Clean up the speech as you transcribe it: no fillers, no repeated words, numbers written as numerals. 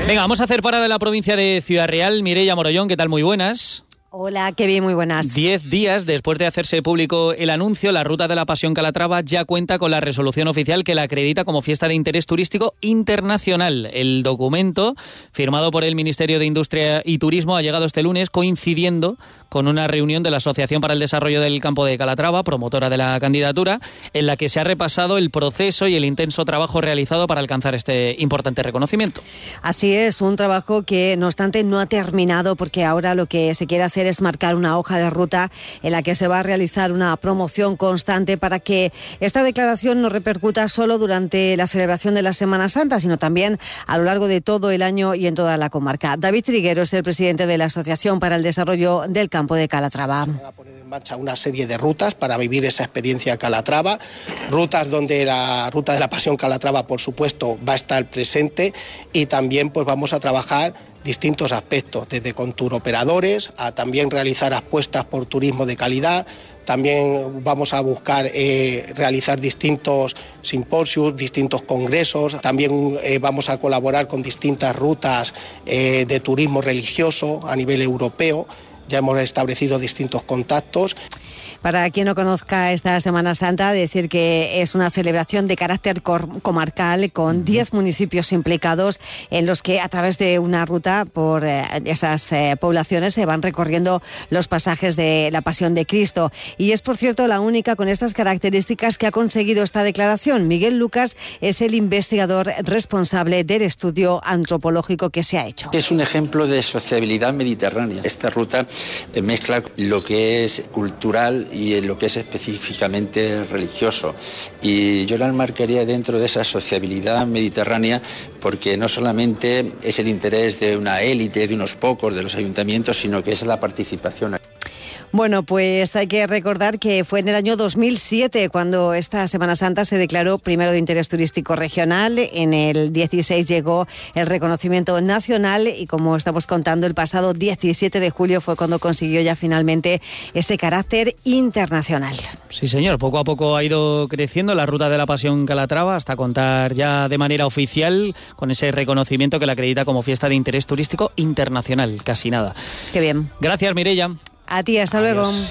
Venga, vamos a hacer parada en la provincia de Ciudad Real. Mireia Morollón, ¿qué tal? Muy buenas. Hola, qué bien, muy buenas. 10 días después de hacerse público el anuncio, la Ruta de la Pasión Calatrava ya cuenta con la resolución oficial que la acredita como fiesta de interés turístico internacional. El documento, firmado por el Ministerio de Industria y Turismo, ha llegado este lunes coincidiendo con una reunión de la Asociación para el Desarrollo del Campo de Calatrava, promotora de la candidatura, en la que se ha repasado el proceso y el intenso trabajo realizado para alcanzar este importante reconocimiento. Así es, un trabajo que, no obstante, no ha terminado, porque ahora lo que se quiere hacer es marcar una hoja de ruta en la que se va a realizar una promoción constante para que esta declaración no repercuta solo durante la celebración de la Semana Santa, sino también a lo largo de todo el año y en toda la comarca. David Triguero es el presidente de la Asociación para el Desarrollo del Campo de Calatrava. Se van a poner en marcha una serie de rutas para vivir esa experiencia Calatrava, rutas donde la Ruta de la Pasión Calatrava, por supuesto, va a estar presente, y también pues vamos a trabajar distintos aspectos, desde con turoperadores a también realizar apuestas por turismo de calidad. También vamos a buscar realizar distintos simposios, distintos congresos. También vamos a colaborar con distintas rutas de turismo religioso a nivel europeo. Ya hemos establecido distintos contactos. Para quien no conozca esta Semana Santa, decir que es una celebración de carácter comarcal con 10 municipios implicados, en los que a través de una ruta por esas poblaciones se van recorriendo los pasajes de la Pasión de Cristo. Y es, por cierto, la única con estas características que ha conseguido esta declaración. Miguel Lucas es el investigador responsable del estudio antropológico que se ha hecho. Es un ejemplo de sociabilidad mediterránea. Esta ruta mezcla lo que es cultural y lo que es específicamente religioso. Y yo la enmarcaría dentro de esa sociabilidad mediterránea, porque no solamente es el interés de una élite, de unos pocos, de los ayuntamientos, sino que es la participación. Bueno, pues hay que recordar que fue en el año 2007 cuando esta Semana Santa se declaró primero de interés turístico regional. En el 16 llegó el reconocimiento nacional y, como estamos contando, el pasado 17 de julio fue cuando consiguió ya finalmente ese carácter internacional. Sí, señor. Poco a poco ha ido creciendo la Ruta de la Pasión Calatrava hasta contar ya de manera oficial con ese reconocimiento que la acredita como fiesta de interés turístico internacional. Casi nada. Qué bien. Gracias, Mireia. A ti, hasta luego.